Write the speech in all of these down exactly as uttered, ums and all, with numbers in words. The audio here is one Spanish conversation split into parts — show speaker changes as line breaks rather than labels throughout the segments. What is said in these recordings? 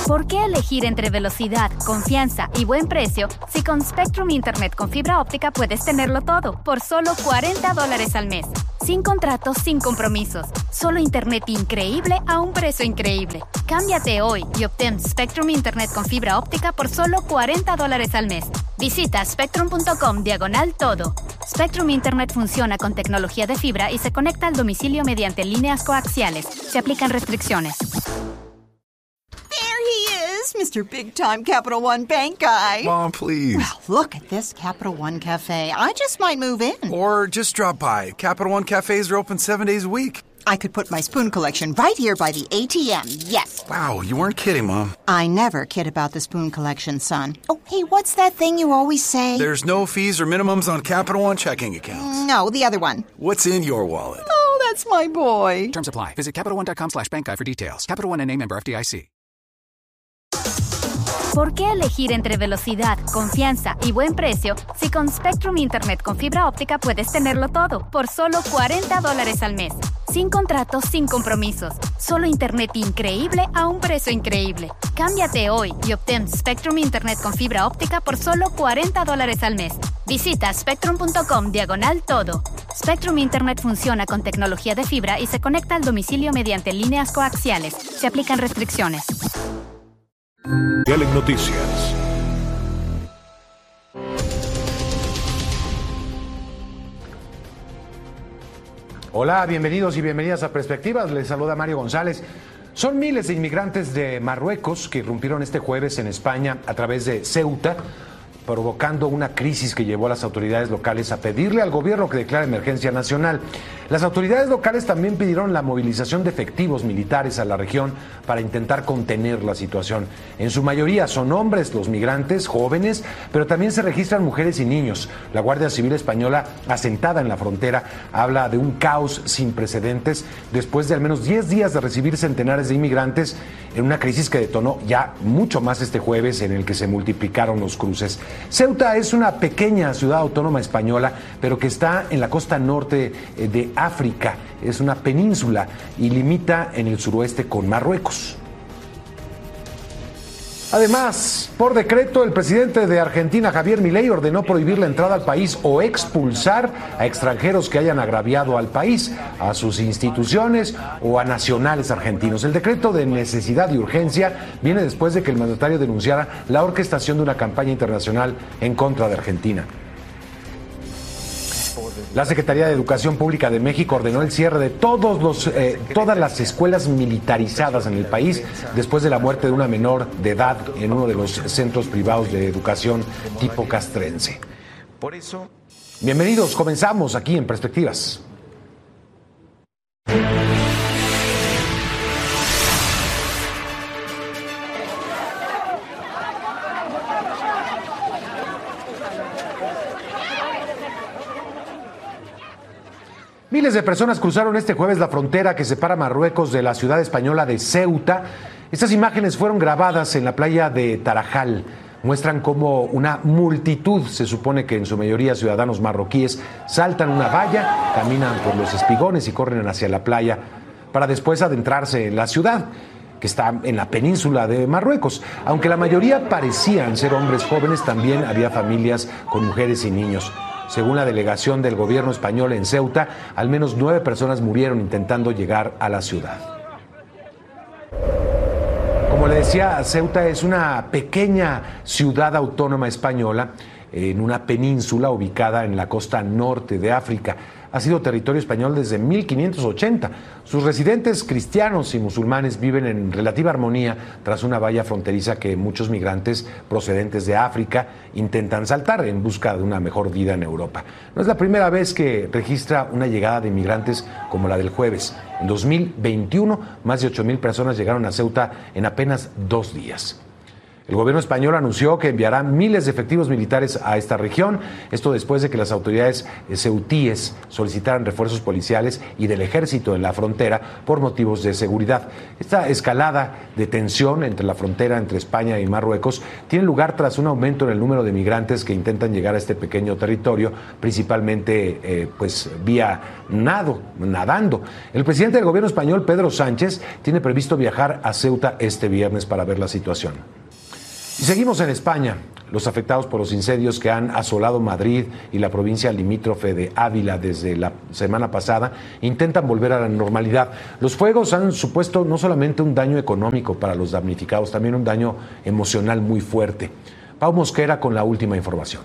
¿Por qué elegir entre velocidad, confianza y buen precio si con Spectrum Internet con fibra óptica puedes tenerlo todo por solo cuarenta dólares al mes? Sin contratos, sin compromisos. Solo internet increíble a un precio increíble. Cámbiate hoy y obtén Spectrum Internet con fibra óptica por solo cuarenta dólares al mes. Visita spectrum punto com diagonal todo. Spectrum Internet funciona con tecnología de fibra y se conecta al domicilio mediante líneas coaxiales. Se aplican restricciones.
Mister Big Time Capital One Bank guy.
Mom, please.
Well, look at this Capital One Cafe. I just might move in.
Or just drop by. Capital One cafes are open seven days a week.
I could put my spoon collection right here by the A T M, yes.
Wow, you weren't kidding, Mom.
I never kid about the spoon collection, son. Oh, hey, what's that thing you always say?
There's no fees or minimums on Capital One checking accounts.
No, the other one.
What's in your wallet?
Oh, that's my boy.
Terms apply. Visit CapitalOne.com slash bank guide for details. Capital One N A member F D I C.
¿Por qué elegir entre velocidad, confianza y buen precio si con Spectrum Internet con fibra óptica puedes tenerlo todo por solo cuarenta dólares al mes? Sin contratos, sin compromisos. Solo internet increíble a un precio increíble. Cámbiate hoy y obtén Spectrum Internet con fibra óptica por solo cuarenta dólares al mes. Visita spectrum punto com diagonal todo. Spectrum Internet funciona con tecnología de fibra y se conecta al domicilio mediante líneas coaxiales. Se aplican restricciones.
Galen Noticias.
Hola, bienvenidos y bienvenidas a Perspectivas. Les saluda Mario González. Son miles de inmigrantes de Marruecos que irrumpieron este jueves en España a través de Ceuta, provocando una crisis que llevó a las autoridades locales a pedirle al gobierno que declare emergencia nacional. Las autoridades locales también pidieron la movilización de efectivos militares a la región para intentar contener la situación. En su mayoría son hombres los migrantes, jóvenes, pero también se registran mujeres y niños. La Guardia Civil Española, asentada en la frontera, habla de un caos sin precedentes después de al menos diez días de recibir centenares de inmigrantes en una crisis que detonó ya mucho más este jueves, en el que se multiplicaron los cruces. Ceuta es una pequeña ciudad autónoma española, pero que está en la costa norte de África. Es una península y limita en el suroeste con Marruecos. Además, por decreto, el presidente de Argentina, Javier Milei, ordenó prohibir la entrada al país o expulsar a extranjeros que hayan agraviado al país, a sus instituciones o a nacionales argentinos. El decreto de necesidad y urgencia viene después de que el mandatario denunciara la orquestación de una campaña internacional en contra de Argentina. La Secretaría de Educación Pública de México ordenó el cierre de todos los, eh, todas las escuelas militarizadas en el país después de la muerte de una menor de edad en uno de los centros privados de educación tipo castrense. Por eso, bienvenidos, comenzamos aquí en Perspectivas. Miles de personas cruzaron este jueves la frontera que separa Marruecos de la ciudad española de Ceuta. Estas imágenes fueron grabadas en la playa de Tarajal. Muestran cómo una multitud, se supone que en su mayoría ciudadanos marroquíes, saltan una valla, caminan por los espigones y corren hacia la playa para después adentrarse en la ciudad, que está en la península de Marruecos. Aunque la mayoría parecían ser hombres jóvenes, también había familias con mujeres y niños. Según la delegación del gobierno español en Ceuta, al menos nueve personas murieron intentando llegar a la ciudad. Como le decía, Ceuta es una pequeña ciudad autónoma española en una península ubicada en la costa norte de África. Ha sido territorio español desde mil quinientos ochenta. Sus residentes cristianos y musulmanes viven en relativa armonía tras una valla fronteriza que muchos migrantes procedentes de África intentan saltar en busca de una mejor vida en Europa. No es la primera vez que registra una llegada de inmigrantes como la del jueves. En dos mil veintiuno, más de ocho mil personas llegaron a Ceuta en apenas dos días. El gobierno español anunció que enviará miles de efectivos militares a esta región, esto después de que las autoridades ceutíes solicitaran refuerzos policiales y del ejército en la frontera por motivos de seguridad. Esta escalada de tensión entre la frontera entre España y Marruecos tiene lugar tras un aumento en el número de migrantes que intentan llegar a este pequeño territorio, principalmente eh, pues vía nado, nadando. El presidente del gobierno español, Pedro Sánchez, tiene previsto viajar a Ceuta este viernes para ver la situación. Y seguimos en España. Los afectados por los incendios que han asolado Madrid y la provincia limítrofe de Ávila desde la semana pasada intentan volver a la normalidad. Los fuegos han supuesto no solamente un daño económico para los damnificados, también un daño emocional muy fuerte. Pau Mosquera con la última información.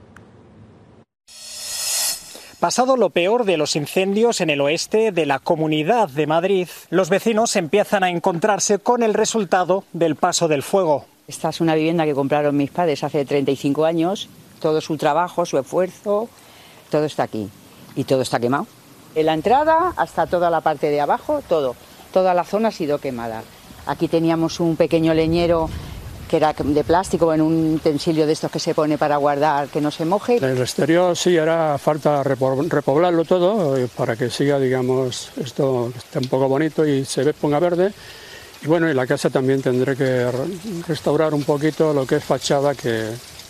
Pasado lo peor de los incendios en el oeste de la Comunidad de Madrid, los vecinos empiezan a encontrarse con el resultado del paso del fuego.
Esta es una vivienda que compraron mis padres hace treinta y cinco años. Todo su trabajo, su esfuerzo, todo está aquí. Y todo está quemado. En la entrada hasta toda la parte de abajo, todo. Toda la zona ha sido quemada. Aquí teníamos un pequeño leñero que era de plástico, en un utensilio de estos que se pone para guardar que no se moje.
En el exterior sí, hará falta repoblarlo todo para que siga, digamos, esto esté un poco bonito y se ponga verde. Y bueno, y la casa también tendré que restaurar un poquito lo que es fachada que,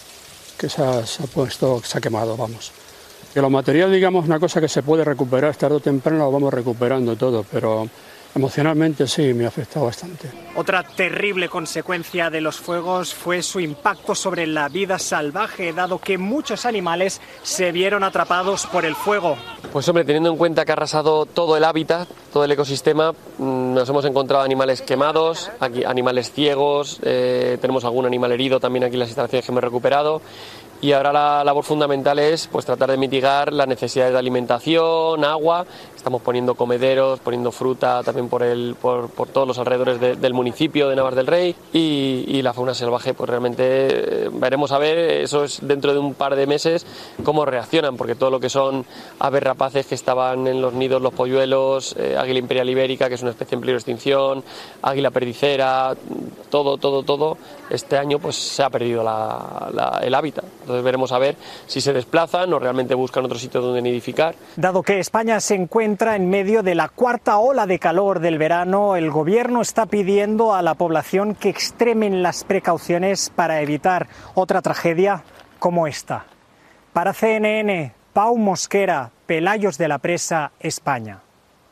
que se, ha, se ha puesto, se ha quemado, vamos. Que lo material, digamos, una cosa que se puede recuperar, tarde o temprano lo vamos recuperando todo, pero emocionalmente sí, me ha afectado bastante.
Otra terrible consecuencia de los fuegos fue su impacto sobre la vida salvaje, dado que muchos animales se vieron atrapados por el fuego.
Pues hombre, teniendo en cuenta que ha arrasado todo el hábitat, todo el ecosistema, nos hemos encontrado animales quemados, aquí animales ciegos, eh, tenemos algún animal herido también aquí en las instalaciones que hemos recuperado. Y ahora la labor fundamental es pues tratar de mitigar las necesidades de alimentación, agua. Estamos poniendo comederos, poniendo fruta también por, el, por, por todos los alrededores de, del municipio de Navas del Rey. Y, y la fauna salvaje, pues realmente veremos a ver, eso es dentro de un par de meses, cómo reaccionan, porque todo lo que son aves rapaces que estaban en los nidos, los polluelos, eh, águila imperial ibérica, que es una especie en peligro de extinción, águila perdicera, todo, todo, todo, este año pues se ha perdido la, la, el hábitat. Entonces veremos a ver si se desplazan o realmente buscan otro sitio donde nidificar.
Dado que España se encuentra en medio de la cuarta ola de calor del verano, el gobierno está pidiendo a la población que extremen las precauciones para evitar otra tragedia como esta. Para C N N, Pau Mosquera, Pelayos de la Presa, España.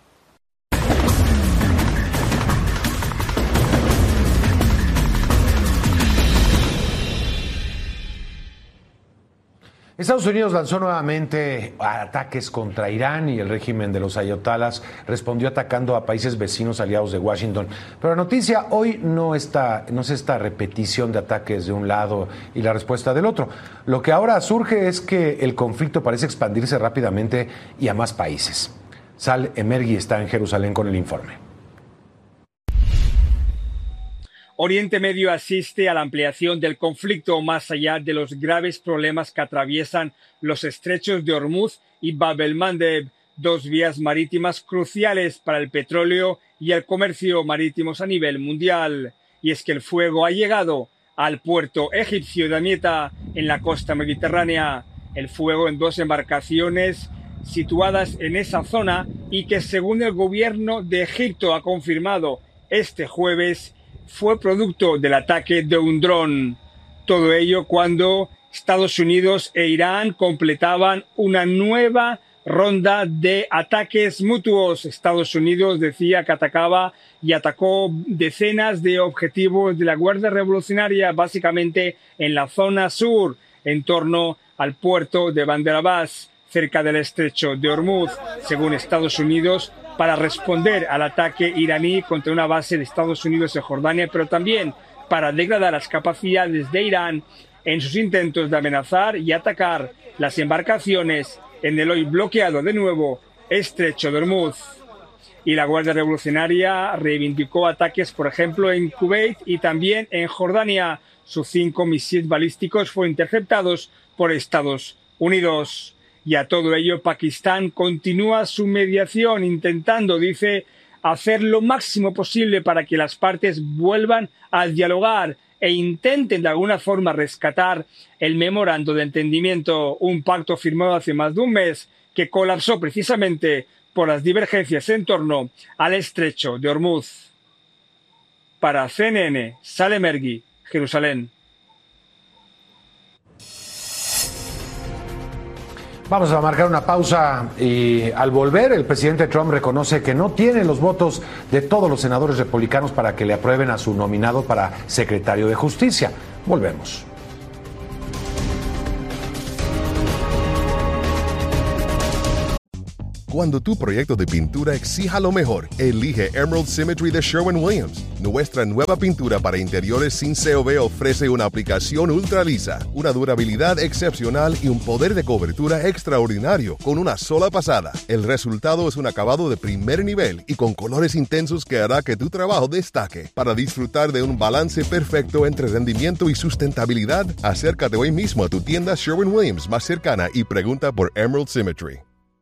Estados Unidos lanzó nuevamente ataques contra Irán y el régimen de los ayatollahs respondió atacando a países vecinos aliados de Washington. Pero la noticia hoy no, está, no es esta repetición de ataques de un lado y la respuesta del otro. Lo que ahora surge es que el conflicto parece expandirse rápidamente y a más países. Sal Emergui está en Jerusalén con el informe.
Oriente Medio asiste a la ampliación del conflicto más allá de los graves problemas que atraviesan los estrechos de Hormuz y Bab el-Mandeb, dos vías marítimas cruciales para el petróleo y el comercio marítimos a nivel mundial. Y es que el fuego ha llegado al puerto egipcio de Damietta, en la costa mediterránea. El fuego en dos embarcaciones situadas en esa zona y que, según el gobierno de Egipto ha confirmado este jueves, fue producto del ataque de un dron. Todo ello cuando Estados Unidos e Irán completaban una nueva ronda de ataques mutuos. Estados Unidos decía que atacaba y atacó decenas de objetivos de la Guardia Revolucionaria, básicamente en la zona sur, en torno al puerto de Bandar Abbas, cerca del estrecho de Hormuz, según Estados Unidos, para responder al ataque iraní contra una base de Estados Unidos en Jordania, pero también para degradar las capacidades de Irán en sus intentos de amenazar y atacar las embarcaciones en el hoy bloqueado de nuevo estrecho de Hormuz. Y la Guardia Revolucionaria reivindicó ataques, por ejemplo, en Kuwait y también en Jordania. Sus cinco misiles balísticos fueron interceptados por Estados Unidos. Y a todo ello, Pakistán continúa su mediación, intentando, dice, hacer lo máximo posible para que las partes vuelvan a dialogar e intenten de alguna forma rescatar el memorando de entendimiento, un pacto firmado hace más de un mes que colapsó precisamente por las divergencias en torno al estrecho de Hormuz. Para C N N, Salem Ergui, Jerusalén.
Vamos a marcar una pausa y al volver el presidente Trump reconoce que no tiene los votos de todos los senadores republicanos para que le aprueben a su nominado para secretario de Justicia. Volvemos.
Cuando tu proyecto de pintura exija lo mejor, elige Emerald Symmetry de Sherwin-Williams. Nuestra nueva pintura para interiores sin C O V ofrece una aplicación ultra lisa, una durabilidad excepcional y un poder de cobertura extraordinario con una sola pasada. El resultado es un acabado de primer nivel y con colores intensos que hará que tu trabajo destaque. Para disfrutar de un balance perfecto entre rendimiento y sustentabilidad, acércate hoy mismo a tu tienda Sherwin-Williams más cercana y pregunta por Emerald Symmetry.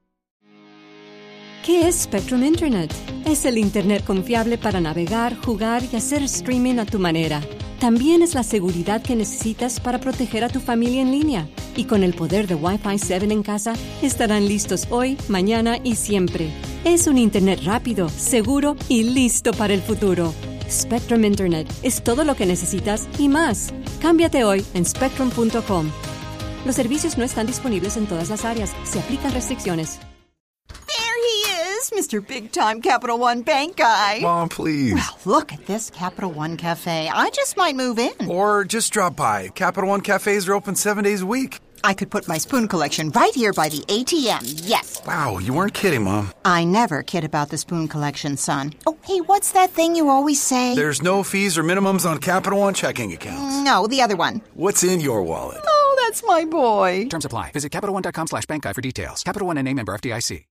¿Qué es Spectrum Internet? Es el Internet confiable para navegar, jugar y hacer streaming a tu manera. También es la seguridad que necesitas para proteger a tu familia en línea. Y con el poder de Wi-Fi siete en casa, estarán listos hoy, mañana y siempre. Es un Internet rápido, seguro y listo para el futuro. Spectrum Internet es todo lo que necesitas y más. Cámbiate hoy en spectrum punto com. Los servicios no están disponibles en todas las áreas. Se aplican restricciones.
Mister Big Time Capital One Bank guy.
Mom, please.
Well, look at this Capital One Cafe. I just might move in.
Or just drop by. Capital One cafes are open seven days a week.
I could put my spoon collection right here by the A T M, yes.
Wow, you weren't kidding, Mom.
I never kid about the spoon collection, son. Oh, hey, what's that thing you always say?
There's no fees or minimums on Capital One checking accounts.
No, the other one.
What's in your wallet?
Oh, that's my boy.
Terms apply. Visit CapitalOne.com slash bank guide for details. Capital One N A member F D I C.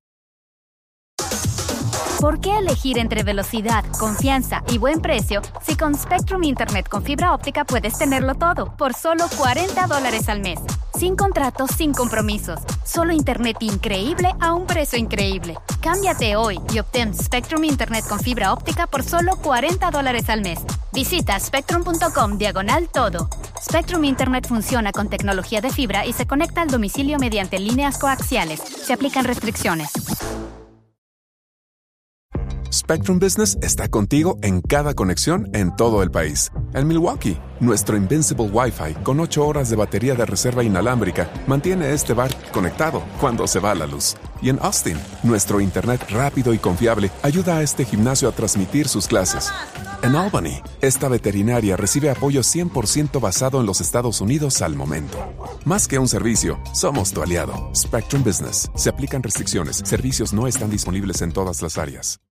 ¿Por qué elegir entre velocidad, confianza y buen precio si con Spectrum Internet con fibra óptica puedes tenerlo todo por solo cuarenta dólares al mes? Sin contratos, sin compromisos. Solo Internet increíble a un precio increíble. Cámbiate hoy y obtén Spectrum Internet con fibra óptica por solo cuarenta dólares al mes. Visita spectrum punto com diagonal todo. Spectrum Internet funciona con tecnología de fibra y se conecta al domicilio mediante líneas coaxiales. Se aplican restricciones.
Spectrum Business está contigo en cada conexión en todo el país. En Milwaukee, nuestro Invincible Wi-Fi con ocho horas de batería de reserva inalámbrica mantiene este bar conectado cuando se va la luz. Y en Austin, nuestro internet rápido y confiable ayuda a este gimnasio a transmitir sus clases. En Albany, esta veterinaria recibe apoyo cien por ciento basado en los Estados Unidos al momento. Más que un servicio, somos tu aliado. Spectrum Business. Se aplican restricciones. Servicios no están disponibles en todas las áreas.